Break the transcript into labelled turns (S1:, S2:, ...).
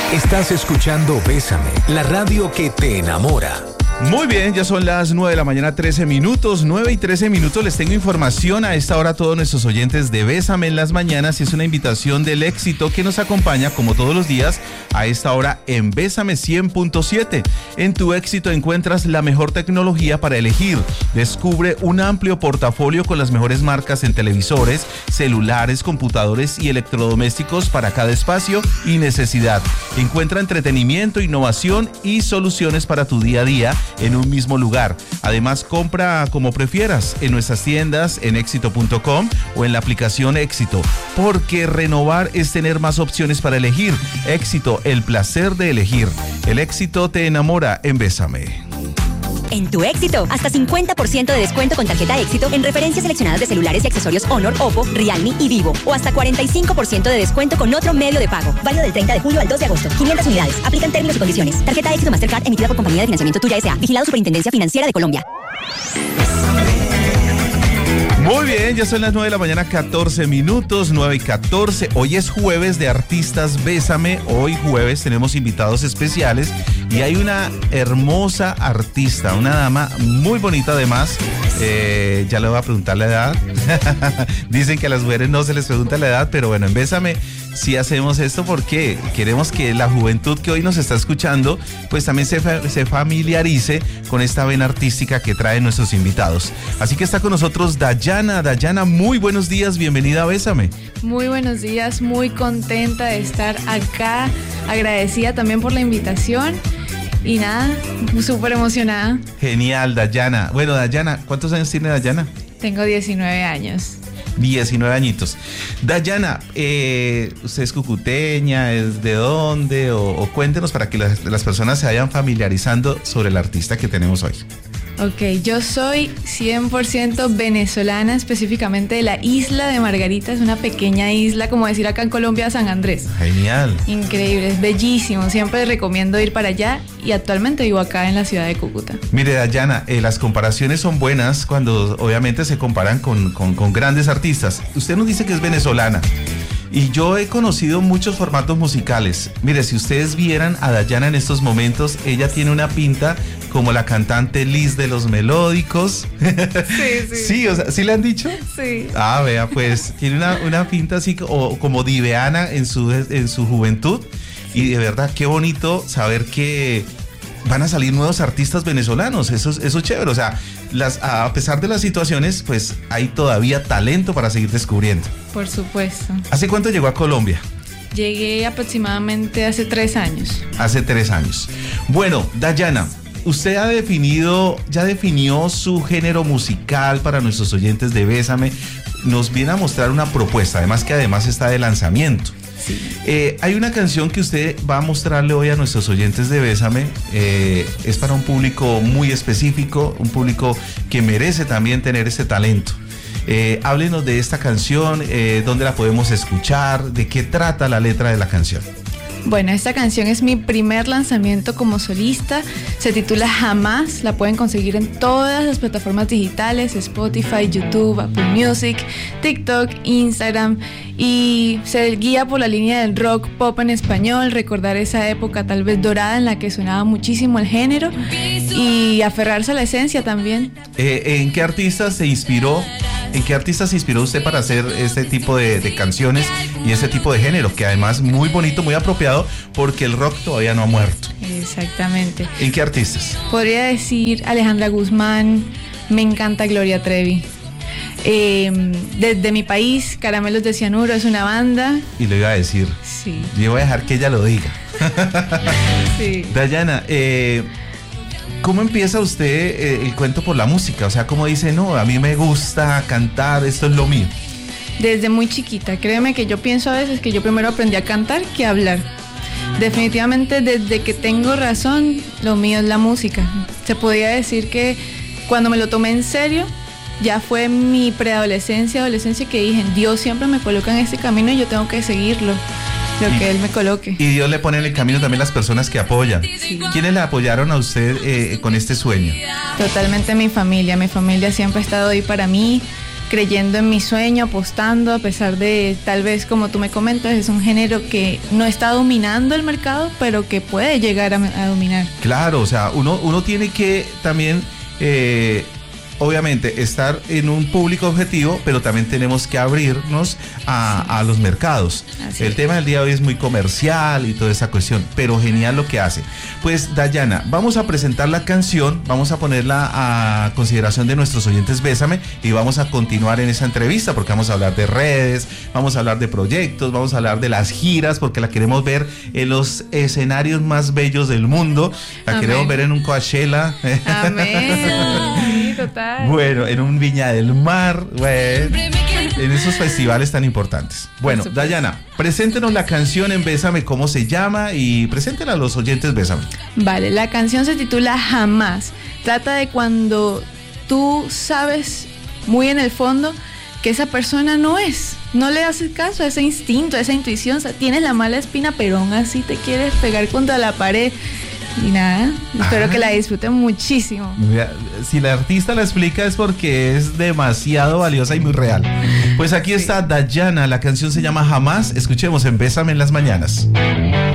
S1: Estás escuchando Bésame, la radio que te enamora.
S2: Muy bien, ya son las 9 de la mañana, 13 minutos, 9 y 13 minutos. Les tengo información a esta hora a todos nuestros oyentes de Bésame en las mañanas y es una invitación del éxito que nos acompaña como todos los días a esta hora en Bésame 100.7. En tu éxito encuentras la mejor tecnología para elegir. Descubre un amplio portafolio con las mejores marcas en televisores, celulares, computadores y electrodomésticos para cada espacio y necesidad. Encuentra entretenimiento, innovación y soluciones para tu día a día en un mismo lugar. Además, compra como prefieras en nuestras tiendas, en éxito.com o en la aplicación Éxito, porque renovar es tener más opciones para elegir. Éxito, el placer de elegir. El éxito te enamora en Bésame.
S3: En tu éxito, hasta 50% de descuento con tarjeta éxito en referencias seleccionadas de celulares y accesorios Honor, Oppo, Realme y Vivo. O hasta 45% de descuento con otro medio de pago. Válido del 30 de julio al 2 de agosto. 500 unidades. Aplican términos y condiciones. Tarjeta éxito Mastercard emitida por Compañía de Financiamiento Tuya S.A. Vigilado Superintendencia Financiera de Colombia.
S2: Muy bien, ya son las 9 de la mañana, 14 minutos, 9 y 14. Hoy es jueves de Artistas Bésame. Hoy jueves tenemos invitados especiales y hay una hermosa artista, una dama muy bonita además. Ya le voy a preguntar la edad. Dicen que a las mujeres no se les pregunta la edad, pero bueno, en Bésame sí hacemos esto porque queremos que la juventud que hoy nos está escuchando pues también se familiarice con esta vena artística que traen nuestros invitados. Así que está con nosotros Dayana. Dayana, muy buenos días, bienvenida a Bésame.
S4: Muy buenos días, muy contenta de estar acá, agradecida también por la invitación y nada, súper emocionada.
S2: Genial, Dayana. Bueno, Dayana, ¿cuántos años tiene Dayana?
S4: Tengo 19 años.
S2: 19 añitos. Dayana, ¿usted es cucuteña? ¿Es de dónde? O cuéntenos para que las personas se vayan familiarizando sobre el artista que tenemos hoy.
S4: Ok, yo soy 100% venezolana, específicamente de la isla de Margarita. Es una pequeña isla, como decir acá en Colombia, San Andrés.
S2: Genial.
S4: Increíble, es bellísimo. Siempre recomiendo ir para allá y actualmente vivo acá en la ciudad de Cúcuta.
S2: Mire, Dayana, las comparaciones son buenas cuando obviamente se comparan con grandes artistas. Usted nos dice que es venezolana. Y yo he conocido muchos formatos musicales. Mire, si ustedes vieran a Dayana en estos momentos, ella tiene una pinta como la cantante Liz de los melódicos.
S4: Sí.
S2: Sí, o sea, ¿sí le han dicho?
S4: Sí.
S2: Ah, vea, pues tiene una pinta así como diveana en su juventud. Y de verdad, qué bonito saber que van a salir nuevos artistas venezolanos. Eso es chévere. O sea, a pesar de las situaciones, pues hay todavía talento para seguir descubriendo.
S4: Por supuesto.
S2: ¿Hace cuánto llegó a Colombia?
S4: Llegué aproximadamente hace 3 años.
S2: Hace 3 años. Bueno, Dayana, usted ya definió su género musical para nuestros oyentes de Bésame. Nos viene a mostrar una propuesta, además está de lanzamiento.
S4: Sí.
S2: Hay una canción que usted va a mostrarle hoy a nuestros oyentes de Bésame. Es para un público muy específico, un público que merece también tener ese talento. Háblenos de esta canción, dónde la podemos escuchar, de qué trata la letra de la canción.
S4: Bueno, esta canción es mi primer lanzamiento como solista, se titula Jamás, la pueden conseguir en todas las plataformas digitales, Spotify, YouTube, Apple Music, TikTok, Instagram, y se guía por la línea del rock pop en español, recordar esa época tal vez dorada en la que sonaba muchísimo el género y aferrarse a la esencia también.
S2: ¿En qué artista se inspiró? ¿En qué artista se inspiró usted para hacer este tipo de canciones y ese tipo de género? Que además muy bonito, muy apropiado, porque el rock todavía no ha muerto.
S4: Exactamente.
S2: ¿En qué artistas?
S4: Podría decir Alejandra Guzmán, me encanta Gloria Trevi. Desde mi país, Caramelos de Cianuro es una banda.
S2: Y le iba a decir.
S4: Sí.
S2: Yo voy a dejar que ella lo diga.
S4: Sí.
S2: Dayana, ¿cómo empieza usted el cuento por la música? O sea, ¿cómo dice, no, a mí me gusta cantar, esto es lo mío?
S4: Desde muy chiquita, créeme que yo pienso a veces que yo primero aprendí a cantar que a hablar. Definitivamente desde que tengo razón, lo mío es la música. Se podría decir que cuando me lo tomé en serio, ya fue mi preadolescencia, adolescencia, que dije, Dios siempre me coloca en este camino y yo tengo que seguirlo, lo que Él me coloque.
S2: Y Dios le pone en el camino también las personas que apoyan.
S4: Sí.
S2: ¿Quiénes le apoyaron a usted con este sueño?
S4: Totalmente mi familia siempre ha estado ahí para mí. creyendo en mi sueño, apostando, a pesar de, tal vez como tú me comentas, es un género que no está dominando el mercado, pero que puede llegar a dominar.
S2: Claro, o sea, uno tiene que también, obviamente, estar en un público objetivo, pero también tenemos que abrirnos a los mercados. El tema del día de hoy es muy comercial y toda esa cuestión, pero genial lo que hace. Pues, Dayana, vamos a presentar la canción, vamos a ponerla a consideración de nuestros oyentes Bésame y vamos a continuar en esa entrevista porque vamos a hablar de redes, vamos a hablar de proyectos, vamos a hablar de las giras porque la queremos ver en los escenarios más bellos del mundo, la
S4: Amén.
S2: Queremos ver en un Coachella.
S4: Amén. Sí, total.
S2: Bueno, en un Viña del Mar, bueno, en esos festivales tan importantes. Bueno, Dayana, preséntenos la canción en Bésame, cómo se llama y preséntela a los oyentes Bésame.
S4: Vale, la canción se titula Jamás. Trata de cuando tú sabes muy en el fondo que esa persona no le haces caso a ese instinto, a esa intuición, o sea, tienes la mala espina, pero aún así te quieres pegar contra la pared. Y nada, espero que la disfruten muchísimo.
S2: Mira, si la artista la explica es porque es demasiado valiosa y muy real. Pues aquí está Dayana, la canción se llama Jamás. Escuchemos en Bésame en las mañanas.